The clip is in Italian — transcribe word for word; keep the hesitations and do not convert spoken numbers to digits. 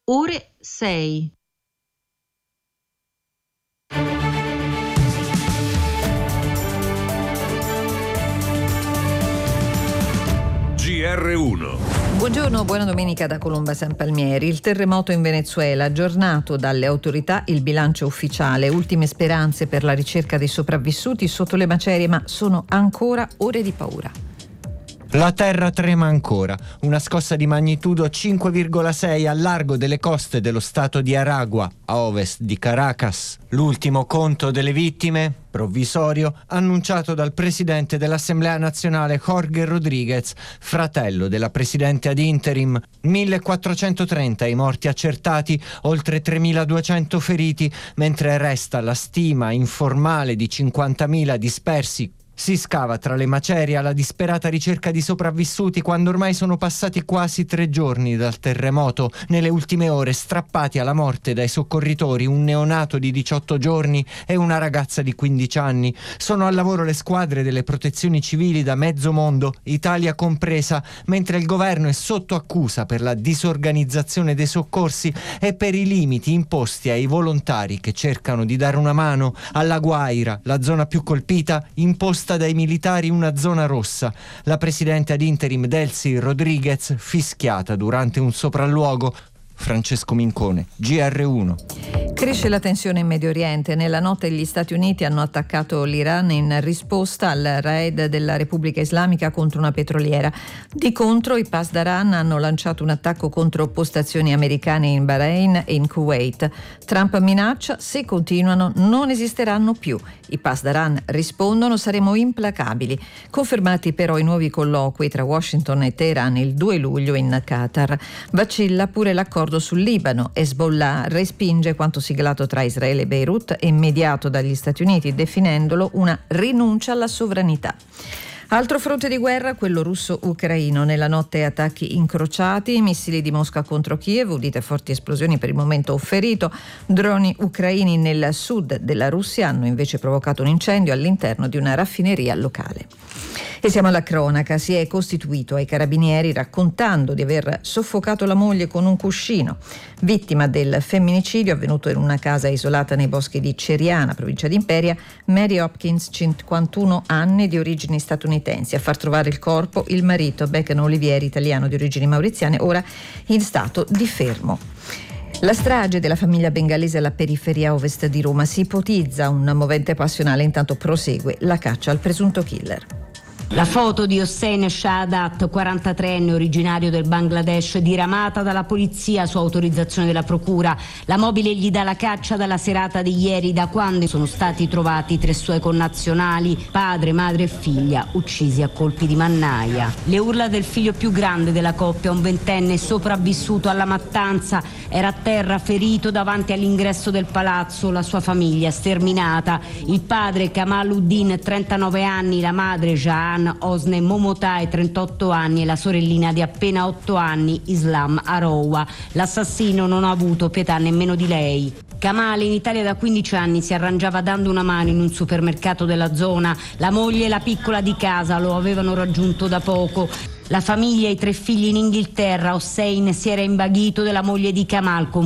ore sei. G R uno. Buongiorno, buona domenica da Colomba San Palmieri. Il terremoto in Venezuela, aggiornato dalle autorità il bilancio ufficiale. Ultime speranze per la ricerca dei sopravvissuti sotto le macerie, ma sono ancora ore di paura. La terra trema ancora. Una scossa di magnitudo cinque virgola sei al largo delle coste dello stato di Aragua, a ovest di Caracas. L'ultimo conto delle vittime, provvisorio, annunciato dal presidente dell'Assemblea nazionale Jorge Rodríguez, fratello della presidente ad interim. millequattrocentotrenta i morti accertati, oltre tremiladuecento feriti, mentre resta la stima informale di cinquantamila dispersi. Si scava tra le macerie alla disperata ricerca di sopravvissuti quando ormai sono passati quasi tre giorni dal terremoto. Nelle ultime ore strappati alla morte dai soccorritori un neonato di diciotto giorni e una ragazza di quindici anni. Sono al lavoro le squadre delle protezioni civili da mezzo mondo, Italia compresa, mentre il governo è sotto accusa per la disorganizzazione dei soccorsi e per i limiti imposti ai volontari che cercano di dare una mano. Alla Guaira, la zona più colpita, imposta dai militari una zona rossa. La presidente ad interim Delcy Rodríguez fischiata durante un sopralluogo. Francesco Mincone, G R uno. Cresce la tensione in Medio Oriente. Nella notte gli Stati Uniti hanno attaccato l'Iran in risposta al raid della Repubblica Islamica contro una petroliera. Di contro i Pasdaran hanno lanciato un attacco contro postazioni americane in Bahrain e in Kuwait. Trump minaccia: se continuano non esisteranno più. I Pasdaran rispondono: saremo implacabili. Confermati però i nuovi colloqui tra Washington e Teheran il due luglio in Qatar. Vacilla pure l'accordo sul Libano. Hezbollah respinge quanto siglato tra Israele e Beirut e mediato dagli Stati Uniti, definendolo una rinuncia alla sovranità. Altro fronte di guerra, quello russo-ucraino. Nella notte attacchi incrociati, missili di Mosca contro Kiev, udite forti esplosioni, per il momento ferito. Droni ucraini nel sud della Russia hanno invece provocato un incendio all'interno di una raffineria locale. E siamo alla cronaca. Si è costituito ai carabinieri raccontando di aver soffocato la moglie con un cuscino. Vittima del femminicidio avvenuto in una casa isolata nei boschi di Ceriana, provincia di Imperia, Mary Hopkins, cinquantuno anni, di origini statunitensi. A far trovare il corpo il marito, Beckham Olivieri, italiano di origini mauriziane, ora in stato di fermo. La strage della famiglia bengalese alla periferia ovest di Roma. Si ipotizza un movente passionale, intanto prosegue la caccia al presunto killer. La foto di Hossein Shahadat, quarantatreenne originario del Bangladesh, diramata dalla polizia su autorizzazione della procura. La mobile gli dà la caccia dalla serata di ieri, da quando sono stati trovati tre suoi connazionali, padre, madre e figlia, uccisi a colpi di mannaia. Le urla del figlio più grande della coppia, un ventenne sopravvissuto alla mattanza, era a terra ferito davanti all'ingresso del palazzo, la sua famiglia sterminata. Il padre Kamaluddin, trentanove anni, la madre Jahan Osne Momotai, trentotto anni, e la sorellina di appena otto anni, Islam Arowa. L'assassino non ha avuto pietà nemmeno di lei. Kamale in Italia da quindici anni si arrangiava dando una mano in un supermercato della zona. La moglie e la piccola di casa lo avevano raggiunto da poco. La famiglia e i tre figli in Inghilterra. Hossein si era invaghito della moglie di Kamal con